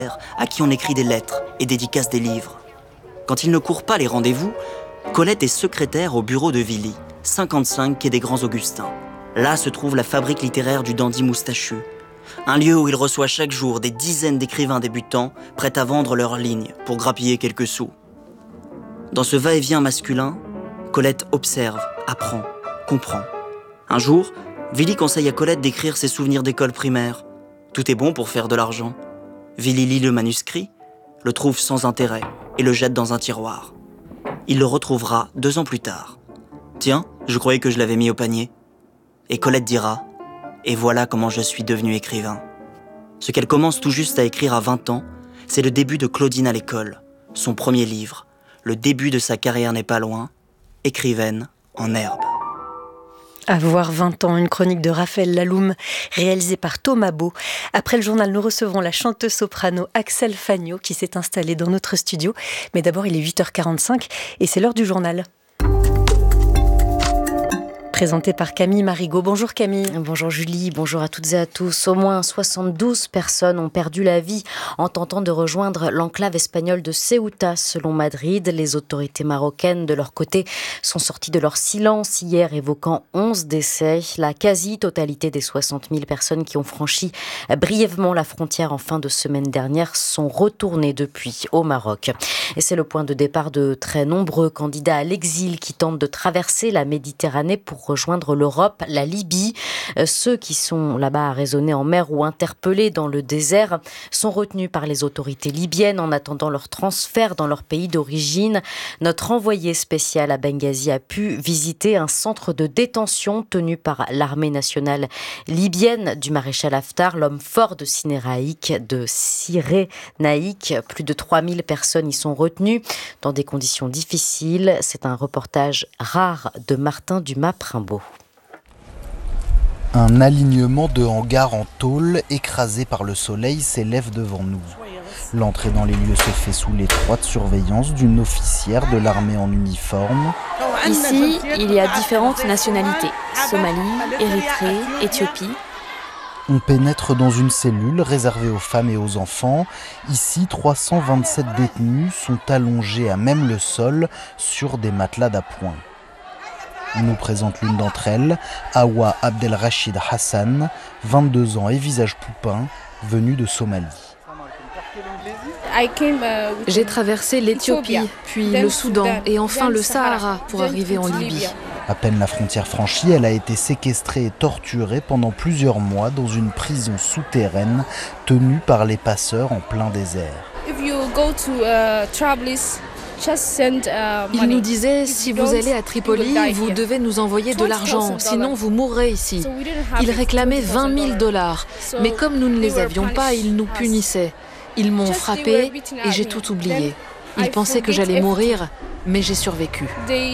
à qui on écrit des lettres et dédicace des livres. Quand il ne court pas les rendez-vous, Colette est secrétaire au bureau de Villy, 55 quai des Grands Augustins. Là se trouve la fabrique littéraire du dandy moustachu. Un lieu où il reçoit chaque jour des dizaines d'écrivains débutants prêts à vendre leurs lignes pour grappiller quelques sous. Dans ce va-et-vient masculin, Colette observe, apprend, comprend. Un jour, Villy conseille à Colette d'écrire ses souvenirs d'école primaire. Tout est bon pour faire de l'argent. Villy lit le manuscrit, le trouve sans intérêt et le jette dans un tiroir. Il le retrouvera 2 ans plus tard. « Tiens, je croyais que je l'avais mis au panier. » Et Colette dira « Et voilà comment je suis devenu écrivain. » Ce qu'elle commence tout juste à écrire à 20 ans, c'est le début de Claudine à l'école, son premier livre. Le début de sa carrière n'est pas loin, écrivaine en herbe. Avoir 20 ans, une chronique de Raphaël Laloum, réalisée par Thomas Beau. Après le journal, nous recevrons la chanteuse soprano Axel Fagno qui s'est installée dans notre studio. Mais d'abord, il est 8h45 et c'est l'heure du journal. Présenté par Camille Marigot. Bonjour Camille. Bonjour Julie, bonjour à toutes et à tous. Au moins 72 personnes ont perdu la vie en tentant de rejoindre l'enclave espagnole de Ceuta, selon Madrid. Les autorités marocaines, de leur côté, sont sorties de leur silence hier, évoquant 11 décès. La quasi-totalité des 60 000 personnes qui ont franchi brièvement la frontière en fin de semaine dernière sont retournées depuis au Maroc. Et c'est le point de départ de très nombreux candidats à l'exil qui tentent de traverser la Méditerranée pour rejoindre l'Europe, la Libye. Ceux qui sont là-bas à raisonner en mer ou interpellés dans le désert sont retenus par les autorités libyennes en attendant leur transfert dans leur pays d'origine. Notre envoyé spécial à Benghazi a pu visiter un centre de détention tenu par l'armée nationale libyenne du maréchal Haftar, l'homme fort de Cyrénaïque. Plus de 3000 personnes y sont retenues dans des conditions difficiles. C'est un reportage rare de Martin Dumas-Primbeau. Un alignement de hangars en tôle écrasé par le soleil s'élève devant nous. L'entrée dans les lieux se fait sous l'étroite surveillance d'une officière de l'armée en uniforme. Ici, il y a différentes nationalités. Somalie, Érythrée, Éthiopie. On pénètre dans une cellule réservée aux femmes et aux enfants. Ici, 327 détenus sont allongés à même le sol sur des matelas d'appoint. On nous présente l'une d'entre elles, Awa Abdelrachid Hassan, 22 ans et visage poupin, venue de Somalie. J'ai traversé l'Éthiopie, puis le Soudan et enfin le Sahara pour arriver en Libye. À peine la frontière franchie, elle a été séquestrée et torturée pendant plusieurs mois dans une prison souterraine tenue par les passeurs en plein désert. Il nous disait, si vous allez à Tripoli, vous devez nous envoyer de l'argent, sinon vous mourrez ici. Il réclamait $20 000, mais comme nous ne les avions pas, ils nous punissaient. Ils m'ont frappé et j'ai tout oublié. Ils pensaient que j'allais mourir, mais j'ai survécu.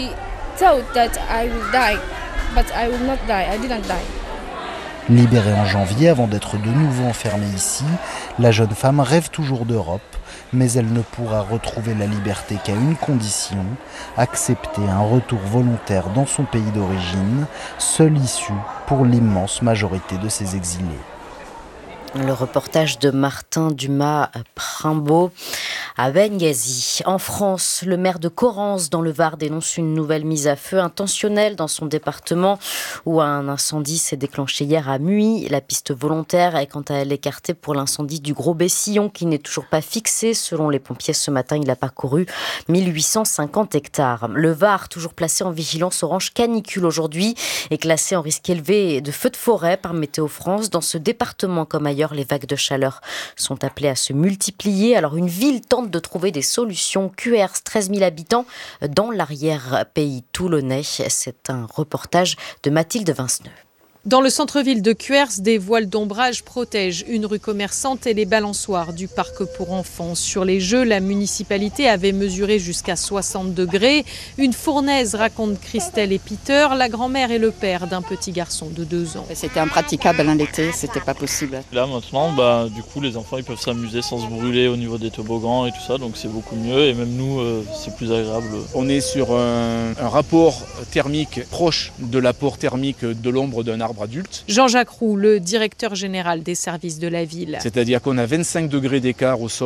Libérée en janvier avant d'être de nouveau enfermée ici, la jeune femme rêve toujours d'Europe, mais elle ne pourra retrouver la liberté qu'à une condition, accepter un retour volontaire dans son pays d'origine, seule issue pour l'immense majorité de ses exilés. Le reportage de Martin Dumas-Primbeau à Benghazi. En France, le maire de Correns dans le Var dénonce une nouvelle mise à feu intentionnelle dans son département où un incendie s'est déclenché hier à Muy. La piste volontaire est quant à elle écartée pour l'incendie du Gros Bessillon qui n'est toujours pas fixé. Selon les pompiers, ce matin, il a parcouru 1850 hectares. Le Var, toujours placé en vigilance orange canicule aujourd'hui, est classé en risque élevé de feux de forêt par Météo France. Dans ce département comme ailleurs, les vagues de chaleur sont appelées à se multiplier. Alors une ville tente de trouver des solutions. Cuers, 13 000 habitants dans l'arrière-pays toulonnais. C'est un reportage de Mathilde Vinceneux. Dans le centre-ville de Cuers, des voiles d'ombrage protègent une rue commerçante et les balançoires du parc pour enfants. Sur les jeux, la municipalité avait mesuré jusqu'à 60 degrés. Une fournaise, raconte Christelle et Peter, la grand-mère et le père d'un petit garçon de 2 ans. C'était impraticable l'été, c'était pas possible. Là maintenant, du coup, les enfants ils peuvent s'amuser sans se brûler au niveau des toboggans et tout ça, donc c'est beaucoup mieux. Et même nous, c'est plus agréable. On est sur un rapport thermique proche de l'apport thermique de l'ombre d'un arbre. chambre adulte. Jean-Jacques Roux, le directeur général des services de la ville. C'est-à-dire qu'on a 25 degrés d'écart au sol